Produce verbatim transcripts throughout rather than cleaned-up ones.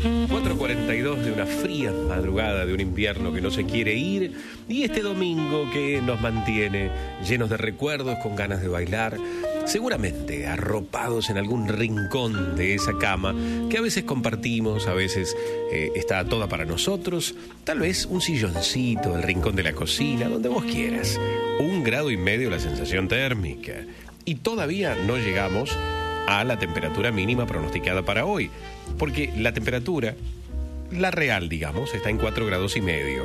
cuatro cuarenta y dos de una fría madrugada de un invierno que no se quiere ir, y este domingo que nos mantiene llenos de recuerdos, con ganas de bailar, seguramente arropados en algún rincón de esa cama que a veces compartimos, a veces eh, está toda para nosotros, tal vez un silloncito, el rincón de la cocina, donde vos quieras. Un grado y medio la sensación térmica, y todavía no llegamos a la temperatura mínima pronosticada para hoy, porque la temperatura, la real digamos, está en cuatro grados y medio.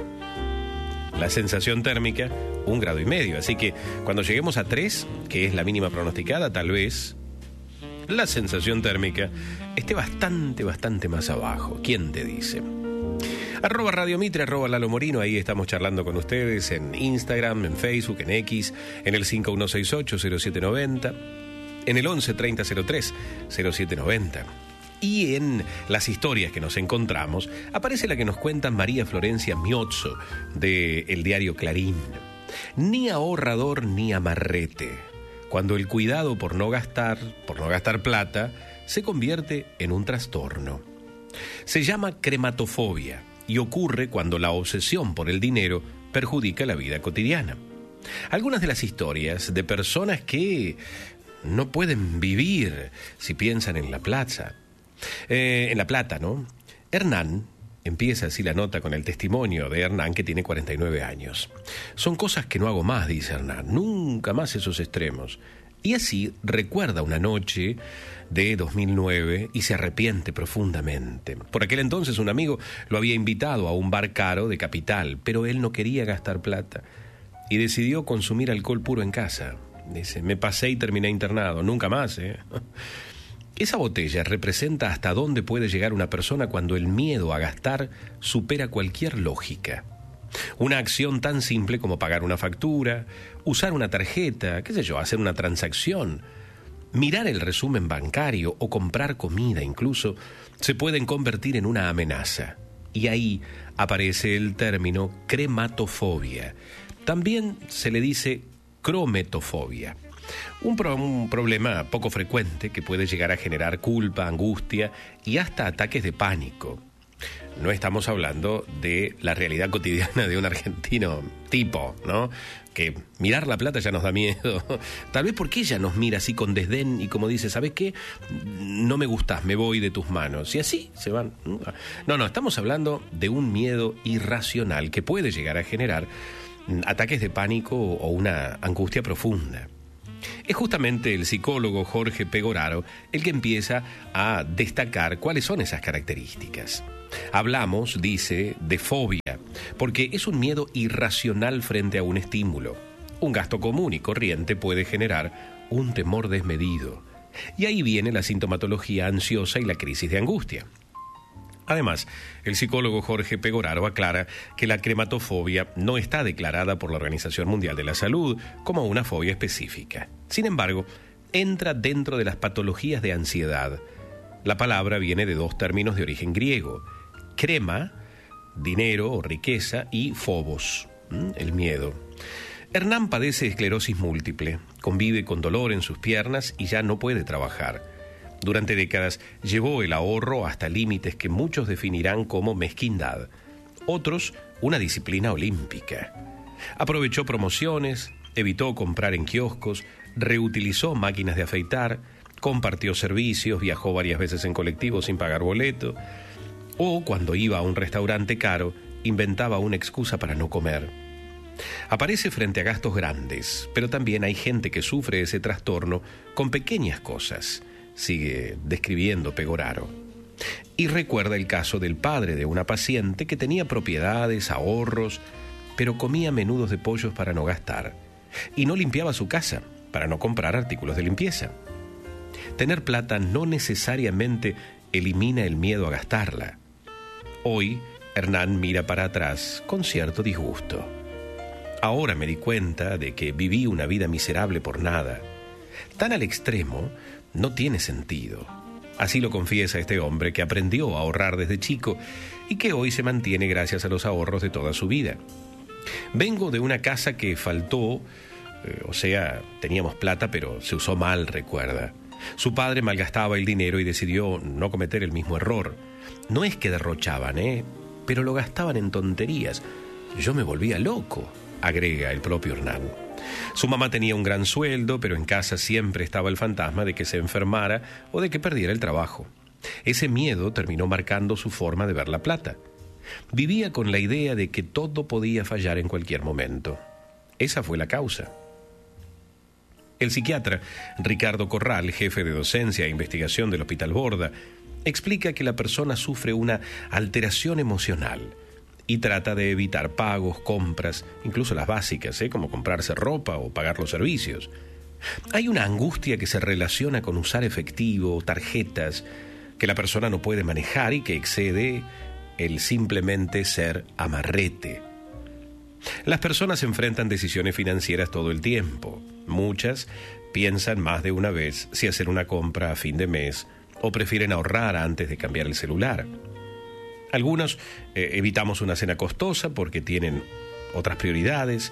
La sensación térmica, un grado y medio. Así que cuando lleguemos a tres, que es la mínima pronosticada, tal vez la sensación térmica esté bastante, bastante más abajo. ¿Quién te dice? Arroba Radio Mitre, arroba Lalo Morino, ahí estamos charlando con ustedes en Instagram, en Facebook, en X, en el cinco uno seis ocho cero siete nueve cero, en el once treinta cero tres cero siete noventa. Y en las historias que nos encontramos aparece la que nos cuenta María Florencia Miozzo de el diario Clarín. Ni ahorrador ni amarrete, cuando el cuidado por no gastar, por no gastar plata, se convierte en un trastorno. Se llama crematofobia y ocurre cuando la obsesión por el dinero perjudica la vida cotidiana. Algunas de las historias de personas que no pueden vivir si piensan en la plata. Eh, en La Plata, ¿no? Hernán, empieza así la nota con el testimonio de Hernán, que tiene cuarenta y nueve años. Son cosas que no hago más, dice Hernán, nunca más esos extremos. Y así recuerda una noche de dos mil nueve y se arrepiente profundamente. Por aquel entonces un amigo lo había invitado a un bar caro de Capital, pero él no quería gastar plata y decidió consumir alcohol puro en casa. Dice, me pasé y terminé internado, nunca más, ¿eh? Esa botella representa hasta dónde puede llegar una persona cuando el miedo a gastar supera cualquier lógica. Una acción tan simple como pagar una factura, usar una tarjeta, qué sé yo, hacer una transacción, mirar el resumen bancario o comprar comida incluso, se pueden convertir en una amenaza. Y ahí aparece el término crematofobia. También se le dice crometofobia. Un, pro, un problema poco frecuente que puede llegar a generar culpa, angustia y hasta ataques de pánico. No estamos hablando de la realidad cotidiana de un argentino tipo, ¿no? Que mirar la plata ya nos da miedo. Tal vez porque ella nos mira así con desdén y como dice, ¿sabes qué? No me gustás, me voy de tus manos. Y así se van. No, no, estamos hablando de un miedo irracional que puede llegar a generar ataques de pánico o una angustia profunda. Es justamente el psicólogo Jorge Pegoraro el que empieza a destacar cuáles son esas características. Hablamos, dice, de fobia, porque es un miedo irracional frente a un estímulo. Un gasto común y corriente puede generar un temor desmedido. Y ahí viene la sintomatología ansiosa y la crisis de angustia. Además, el psicólogo Jorge Pegoraro aclara que la crematofobia no está declarada por la Organización Mundial de la Salud como una fobia específica. Sin embargo, entra dentro de las patologías de ansiedad. La palabra viene de dos términos de origen griego: crema, dinero o riqueza, y phobos, el miedo. Hernán padece esclerosis múltiple, convive con dolor en sus piernas y ya no puede trabajar. Durante décadas llevó el ahorro hasta límites que muchos definirán como mezquindad, otros una disciplina olímpica. Aprovechó promociones, evitó comprar en kioscos, reutilizó máquinas de afeitar, compartió servicios, viajó varias veces en colectivo sin pagar boleto, o cuando iba a un restaurante caro, inventaba una excusa para no comer. Aparece frente a gastos grandes, pero también hay gente que sufre ese trastorno con pequeñas cosas, sigue describiendo Pegoraro. Y recuerda el caso del padre de una paciente que tenía propiedades, ahorros, pero comía menudos de pollos para no gastar, y no limpiaba su casa para no comprar artículos de limpieza. Tener plata no necesariamente elimina el miedo a gastarla. Hoy, Hernán mira para atrás con cierto disgusto. Ahora me di cuenta de que viví una vida miserable por nada. Tan al extremo no tiene sentido. Así lo confiesa este hombre que aprendió a ahorrar desde chico y que hoy se mantiene gracias a los ahorros de toda su vida. Vengo de una casa que faltó, eh, o sea, teníamos plata pero se usó mal, recuerda. Su padre malgastaba el dinero y decidió no cometer el mismo error. No es que derrochaban, ¿eh? Pero lo gastaban en tonterías. Yo me volvía loco, agrega el propio Hernán. Su mamá tenía un gran sueldo, pero en casa siempre estaba el fantasma de que se enfermara o de que perdiera el trabajo. Ese miedo terminó marcando su forma de ver la plata. Vivía con la idea de que todo podía fallar en cualquier momento. Esa fue la causa. El psiquiatra Ricardo Corral, jefe de docencia e investigación del Hospital Borda, explica que la persona sufre una alteración emocional y trata de evitar pagos, compras, incluso las básicas, ¿eh? como comprarse ropa o pagar los servicios. Hay una angustia que se relaciona con usar efectivo, tarjetas, que la persona no puede manejar y que excede el simplemente ser amarrete. Las personas enfrentan decisiones financieras todo el tiempo. Muchas piensan más de una vez si hacer una compra a fin de mes o prefieren ahorrar antes de cambiar el celular. Algunos eh, evitamos una cena costosa porque tienen otras prioridades.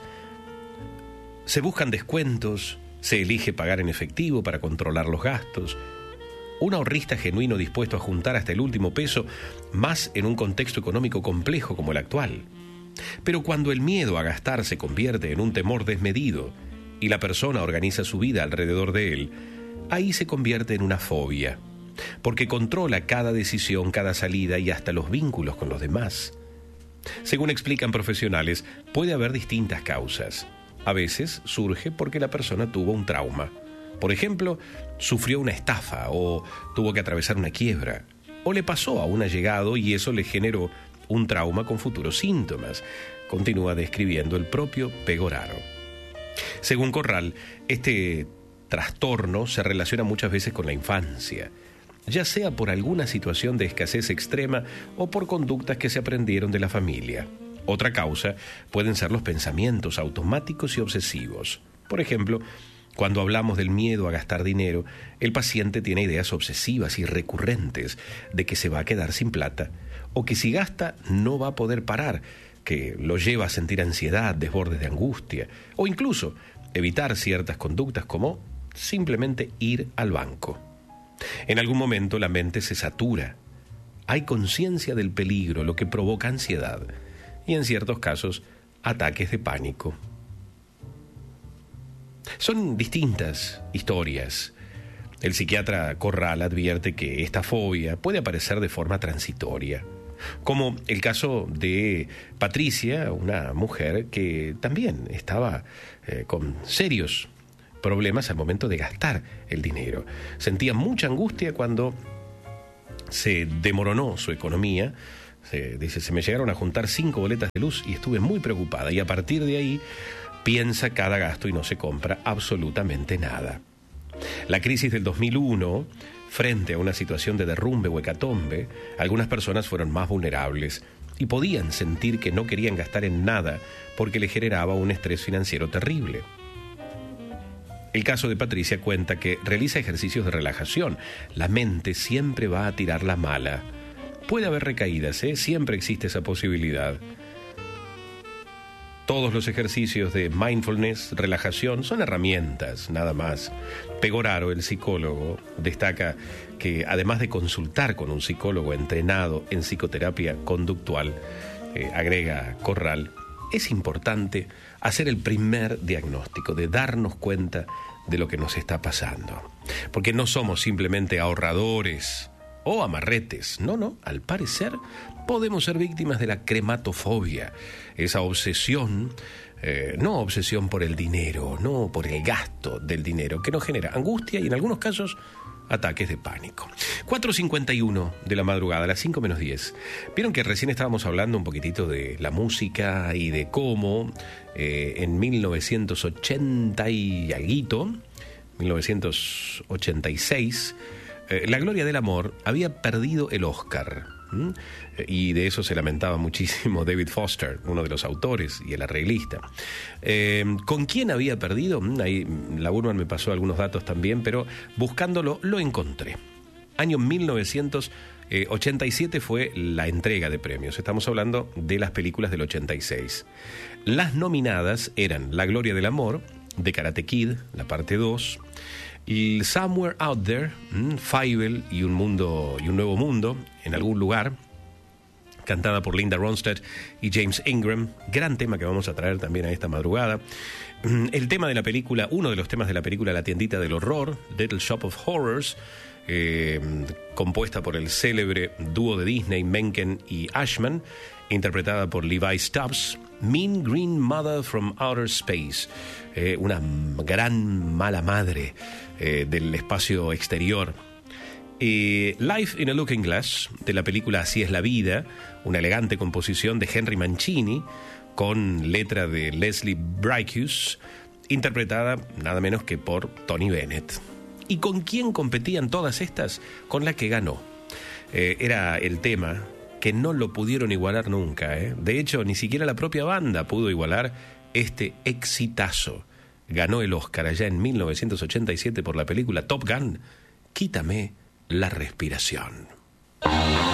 Se buscan descuentos, se elige pagar en efectivo para controlar los gastos. Un ahorrista genuino dispuesto a juntar hasta el último peso, más en un contexto económico complejo como el actual. Pero cuando el miedo a gastar se convierte en un temor desmedido y la persona organiza su vida alrededor de él, ahí se convierte en una fobia, porque controla cada decisión, cada salida y hasta los vínculos con los demás. Según explican profesionales, puede haber distintas causas. A veces surge porque la persona tuvo un trauma. Por ejemplo, sufrió una estafa o tuvo que atravesar una quiebra, o le pasó a un allegado y eso le generó un trauma con futuros síntomas, continúa describiendo el propio Pegoraro. Según Corral, este trastorno se relaciona muchas veces con la infancia, ya sea por alguna situación de escasez extrema o por conductas que se aprendieron de la familia. Otra causa pueden ser los pensamientos automáticos y obsesivos. Por ejemplo, cuando hablamos del miedo a gastar dinero, el paciente tiene ideas obsesivas y recurrentes de que se va a quedar sin plata o que si gasta no va a poder parar, que lo lleva a sentir ansiedad, desbordes de angustia o incluso evitar ciertas conductas como simplemente ir al banco. En algún momento la mente se satura. Hay conciencia del peligro, lo que provoca ansiedad y en ciertos casos ataques de pánico. Son distintas historias. El psiquiatra Corral advierte que esta fobia puede aparecer de forma transitoria, como el caso de Patricia, una mujer que también estaba eh, con serios problemas al momento de gastar el dinero. Sentía mucha angustia cuando se desmoronó su economía. Se, dice, se me llegaron a juntar cinco boletas de luz y estuve muy preocupada, y a partir de ahí piensa cada gasto y no se compra absolutamente nada. La crisis del dos mil uno, frente a una situación de derrumbe o hecatombe, algunas personas fueron más vulnerables y podían sentir que no querían gastar en nada porque le generaba un estrés financiero terrible. El caso de Patricia cuenta que realiza ejercicios de relajación. La mente siempre va a tirar la mala. Puede haber recaídas, ¿eh? Siempre existe esa posibilidad. Todos los ejercicios de mindfulness, relajación, son herramientas, nada más. Pegoraro, el psicólogo, destaca que además de consultar con un psicólogo entrenado en psicoterapia conductual, eh, agrega Corral, es importante hacer el primer diagnóstico, de darnos cuenta de lo que nos está pasando. Porque no somos simplemente ahorradores o amarretes, no, no, al parecer podemos ser víctimas de la crematofobia, esa obsesión, eh, no obsesión por el dinero, no por el gasto del dinero, que nos genera angustia y en algunos casos ataques de pánico. cuatro cincuenta y uno de la madrugada, a las cinco menos diez. Vieron que recién estábamos hablando un poquitito de la música y de cómo eh, en mil novecientos ochenta y alguito, mil novecientos ochenta y seis, eh, La Gloria del Amor había perdido el Oscar. ¿Mm? Y de eso se lamentaba muchísimo David Foster, uno de los autores y el arreglista. Eh, ¿Con quién había perdido? Ahí la Burman me pasó algunos datos también, pero buscándolo lo encontré. Año mil novecientos ochenta y siete fue la entrega de premios. Estamos hablando de las películas del ochenta y seis. Las nominadas eran La Gloria del Amor, de Karate Kid, la parte dos, Y Somewhere Out There, mmm, Fievel y un mundo y un nuevo mundo en algún lugar, cantada por Linda Ronstadt y James Ingram, gran tema que vamos a traer también a esta madrugada. El tema de la película, uno de los temas de la película La tiendita del horror, Little Shop of Horrors, eh, compuesta por el célebre dúo de Disney Menken y Ashman, interpretada por Levi Stubbs. Mean Green Mother from Outer Space, eh, una gran mala madre eh, del espacio exterior. Eh, Life in a Looking Glass, de la película Así es la vida, una elegante composición de Henry Mancini con letra de Leslie Bricusse, interpretada nada menos que por Tony Bennett. ¿Y con quién competían todas estas? Con la que ganó. Eh, era el tema que no lo pudieron igualar nunca, ¿eh? De hecho, ni siquiera la propia banda pudo igualar este exitazo. Ganó el Oscar allá en mil novecientos ochenta y siete por la película Top Gun, Quítame la respiración.